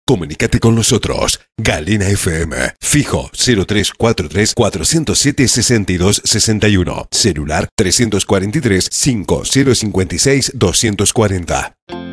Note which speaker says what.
Speaker 1: Comunícate con nosotros. Galena FM. Fijo 0343 407 6261. Celular 343 5056 240.